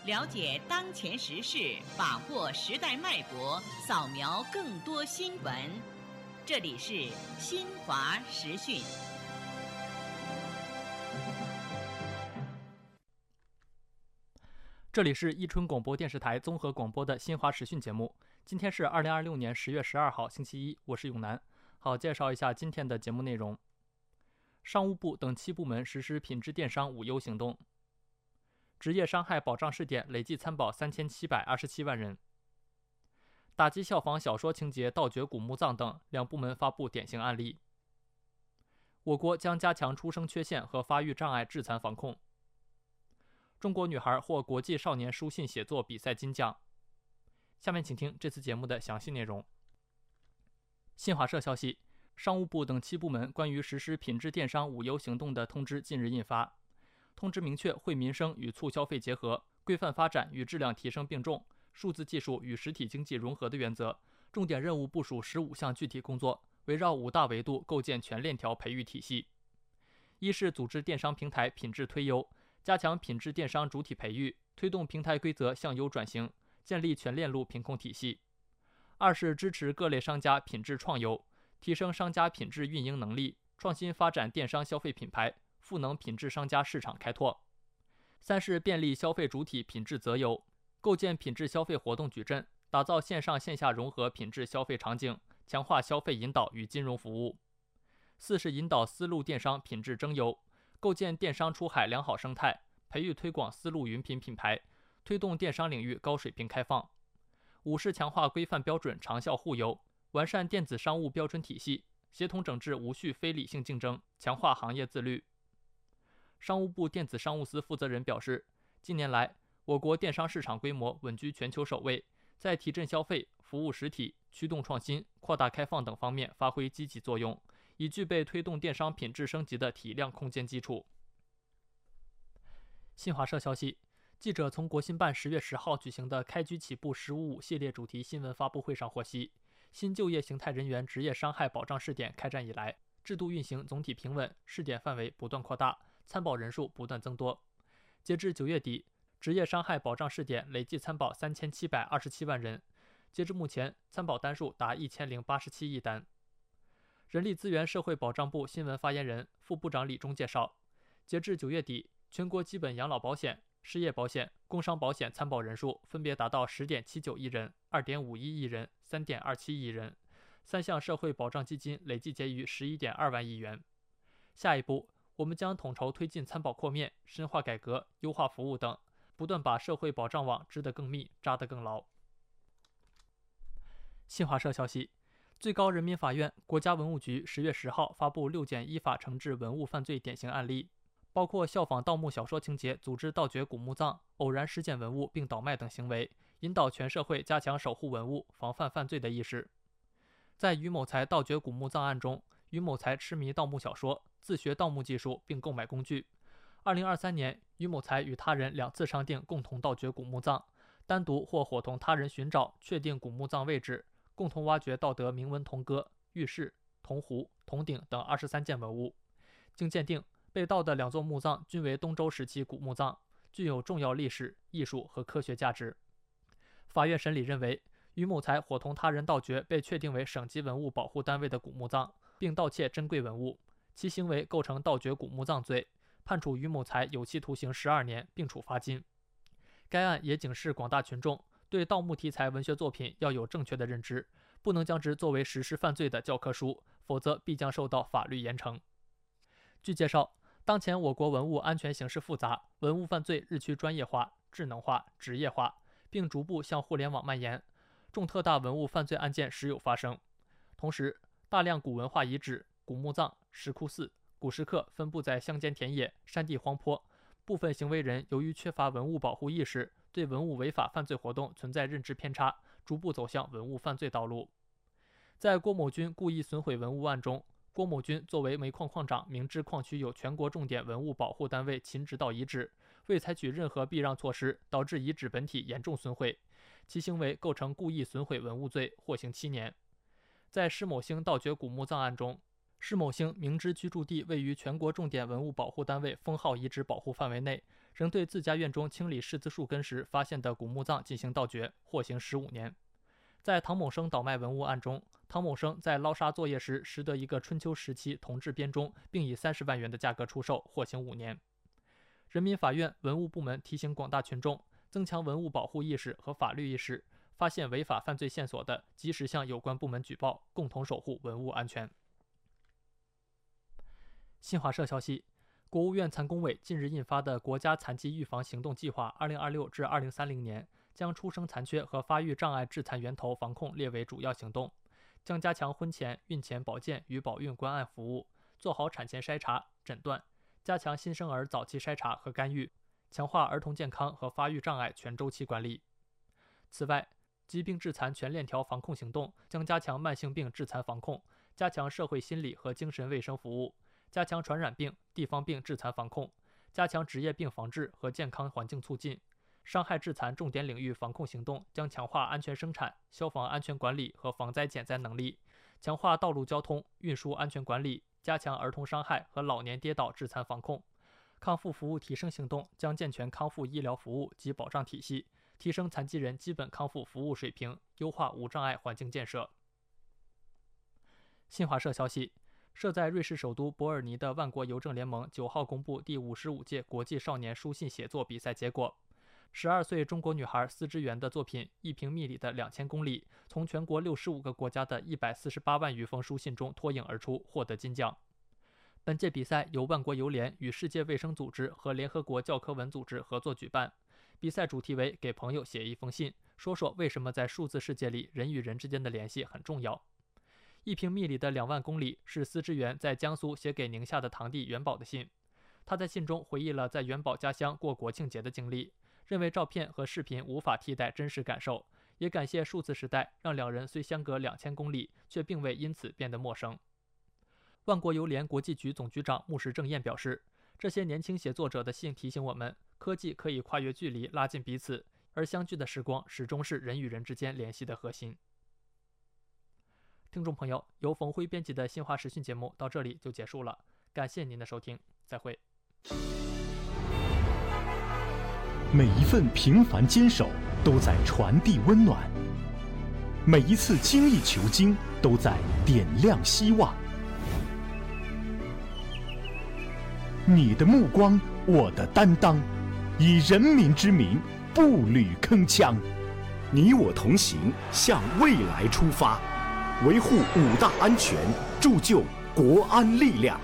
了解当前时事，把握时代脉搏，扫描更多新闻。这里是新华时讯。 这里是伊春广播电视台综合广播的新华时讯节目。今天是2026年10月12号，星期一，我是永南。好，介绍一下今天的节目内容。商务部等7部门实施品质电商无忧行动。职业伤害保障试点累计参保3727万人。打击效仿小说情节盗掘古墓葬等2部门发布典型案例。我国将加强出生缺陷和发育障碍致残防控。中国女孩获国际少年书信写作比赛金奖。下面请听这次节目的详细内容。新华社消息，商务部等7部门关于实施品质电商无忧行动的通知近日印发。通知明确，惠民生与促消费结合，规范发展与质量提升并重，数字技术与实体经济融合的原则，重点任务部署15项具体工作，围绕5大维度构建全链条培育体系。一是组织电商平台品质推优，加强品质电商主体培育，推动平台规则向优转型，建立全链路品控体系。二是支持各类商家品质创优，提升商家品质运营能力，创新发展电商消费品牌，赋能品质商家市场开拓。三是便利消费主体品质择优，构建品质消费活动矩阵，打造线上线下融合品质消费场景，强化消费引导与金融服务。四是引导丝路电商品质争优，构建电商出海良好生态，培育推广丝路云品品牌，推动电商领域高水平开放。五是强化规范标准长效互优，完善电子商务标准体系，协同整治无序非理性竞争，强化行业自律。商务部电子商务司负责人表示，近年来，我国电商市场规模稳居全球首位，在提振消费、服务实体、驱动创新、扩大开放等方面发挥积极作用，已具备推动电商品质升级的体量空间基础。新华社消息，记者从国新办10月10号举行的开局起步“1055”系列主题新闻发布会上获悉，新就业形态人员职业伤害保障试点开展以来，制度运行总体平稳，试点范围不断扩大，参保人数不断增多。截至9月底，职业伤害保障试点累计参保3727万人，截至目前，参保单数达1087亿单。人力资源社会保障部新闻发言人、副部长李忠介绍，截至9月底，全国基本养老保险、失业保险、工伤保险参保人数分别达到10.79亿人、2.51亿人、3.27亿人，3项社会保障基金累计结余11.2万亿元。下一步，我们将统筹推进参保扩面、深化改革、优化服务等，不断把社会保障网织得更密、扎得更牢。新华社消息，最高人民法院、国家文物局10月10号发布6件依法惩治文物犯罪典型案例，包括效仿盗墓小说情节组织盗掘古墓葬、偶然失捡文物并倒卖等行为，引导全社会加强守护文物、防范犯罪的意识。在于某才盗掘古墓葬案中，于某才痴迷盗墓小说，自学盗墓技术并购买工具。2023年，于某才与他人2次商定共同盗掘古墓葬，单独或伙同他人寻找、确定古墓葬位置，共同挖掘盗得铭文铜戈、玉饰、铜壶、铜鼎等23件文物。经鉴定，被盗的2座墓葬均为东周时期古墓葬，具有重要历史、艺术和科学价值。法院审理认为，于某才伙同他人盗掘被确定为省级文物保护单位的古墓葬，并盗窃珍贵文物，其行为构成盗掘古墓葬罪，判处于某才有期徒刑12年，并处罚金。该案也警示广大群众，对盗墓题材文学作品要有正确的认知，不能将之作为实施犯罪的教科书，否则必将受到法律严惩。据介绍，当前我国文物安全形势复杂，文物犯罪日趋专业化、智能化、职业化，并逐步向互联网蔓延，重特大文物犯罪案件时有发生。同时，大量古文化遗址、古墓葬、石窟寺、古石刻分布在乡间田野、山地荒坡，部分行为人由于缺乏文物保护意识，对文物违法犯罪活动存在认知偏差，逐步走向文物犯罪道路。在郭某军故意损毁文物案中，郭某军作为煤矿矿长，明知矿区有全国重点文物保护单位秦指导遗址，未采取任何避让措施，导致遗址本体严重损毁，其行为构成故意损毁文物罪，获刑7年。在施某兴盗掘古墓葬案中，施某兴明知居住地位于全国重点文物保护单位封号遗址保护范围内， 仍对自家院中清理柿子树根时发现的古墓葬进行盗掘，获刑15年。在唐某生倒卖文物案中，唐某生在捞沙作业时拾得一个春秋时期铜制编钟，并以30万元的价格出售，获刑5年。人民法院文物部门提醒广大群众，增强文物保护意识和法律意识，发现违法犯罪线索的，及时向有关部门举报，共同守护文物安全。新华社消息，国务院残工委近日印发的国家残疾预防行动计划2026至2030年，将出生残缺和发育障碍致残源头防控列为主要行动，将加强婚前、孕前保健与保孕关爱服务，做好产前筛查、诊断，加强新生儿早期筛查和干预，强化儿童健康和发育障碍全周期管理。此外，疾病致残全链条防控行动将加强慢性病致残防控，加强社会心理和精神卫生服务，加强传染病、地方病致残防控，加强职业病防治和健康环境促进。伤害致残重点领域防控行动将强化安全生产、消防安全管理和防灾减灾能力，强化道路交通、运输安全管理，加强儿童伤害和老年跌倒致残防控。康复服务提升行动将健全康复医疗服务及保障体系，提升残疾人基本康复服务水平，优化无障碍环境建设。新华社消息，设在瑞士首都伯尔尼的万国邮政联盟9号公布第55届国际少年书信写作比赛结果。12岁中国女孩司之源的作品《一平米里的2000公里》从全国65个国家的148万余封书信中脱颖而出，获得金奖。本届比赛由万国邮联与世界卫生组织和联合国教科文组织合作举办。比赛主题为给朋友写一封信，说说为什么在数字世界里人与人之间的联系很重要。一平米里的2万公里是司之源在江苏写给宁夏的堂弟元宝的信。他在信中回忆了在元宝家乡过国庆节的经历，认为照片和视频无法替代真实感受，也感谢数字时代让两人虽相隔2000公里，却并未因此变得陌生。万国邮联国际局总局长穆石正彦表示，这些年轻写作者的信提醒我们，科技可以跨越距离拉近彼此，而相聚的时光始终是人与人之间联系的核心。听众朋友，由冯辉编辑的新华时讯节目到这里就结束了，感谢您的收听，再会。 每一份平凡坚守都在传递温暖，每一次精益求精都在点亮希望。你的目光，我的担当，以人民之名步履铿锵。 你我同行，向未来出发，维护5大安全，铸就国安力量。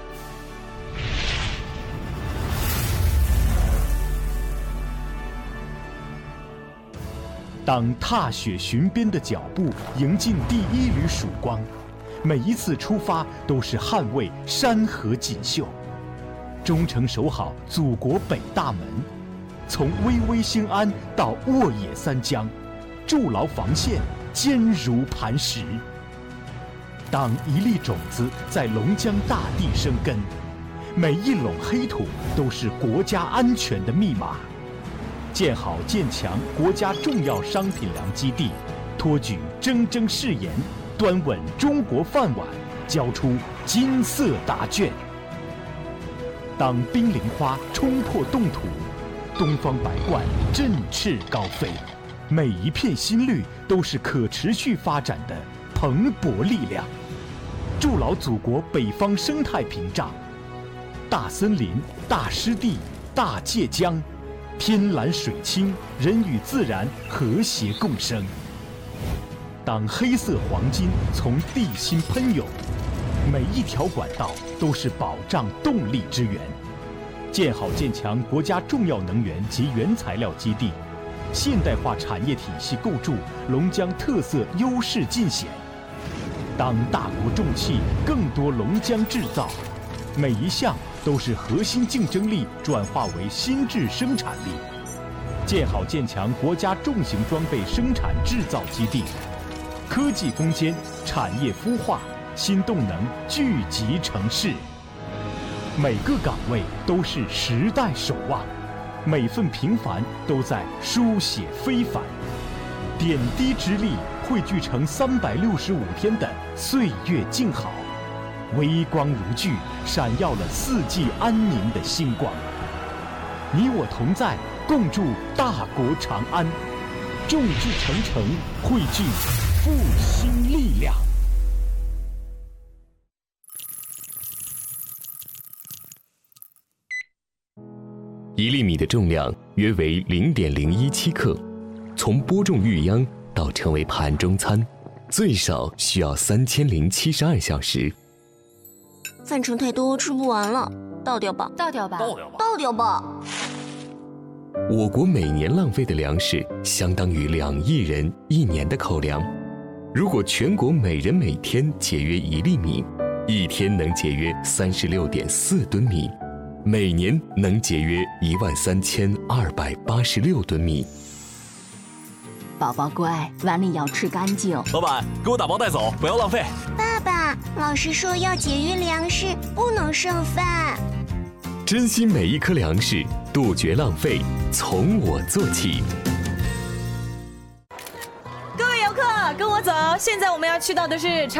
当踏雪寻边的脚步迎进第1缕曙光，每一次出发都是捍卫山河锦绣，忠诚守好祖国北大门，从巍巍兴安到沃野三江，筑牢防线，坚如磐石。当一粒种子在龙江大地生根，每一垄黑土都是国家安全的密码。建好建强国家重要商品粮基地，托举铮铮誓言，端稳中国饭碗，交出金色答卷。当冰凌花冲破冻土，东方白鹳振翅高飞，每一片新绿都是可持续发展的蓬勃力量。筑牢祖国北方生态屏障，大森林、大湿地、大界江，天蓝水清，人与自然和谐共生。当黑色黄金从地心喷涌，每一条管道都是保障动力之源。建好建强国家重要能源及原材料基地，现代化产业体系构筑龙江特色优势尽显。当大国重器更多龙江制造，每一项都是核心竞争力转化为新质生产力。建好建强国家重型装备生产制造基地，科技攻坚，产业孵化，新动能聚集城市。每个岗位都是时代守望，每份平凡都在书写非凡。点滴之力汇聚成365天的岁月静好，微光如炬，闪耀了4季安宁的星光。 你我同在，共筑大国长安。众志成城，汇聚复兴力量。 1粒米的重量约为0.017克，从播种育秧到成为盘中餐，最少需要3072小时。 饭盛太多，吃不完了，倒掉吧， 倒掉吧， 倒掉吧。 我国每年浪费的粮食相当于2亿人1年的口粮。如果全国每人每天节约1粒米，一天能节约36.4吨米，每年能节约13286吨米。 宝宝乖，碗里要吃干净。 老板，给我打包带走，不要浪费。 爸爸，老师说要节约粮食，不能剩饭。 珍惜每一颗粮食，杜绝浪费，从我做起。 各位游客，跟我走，现在我们要去到的是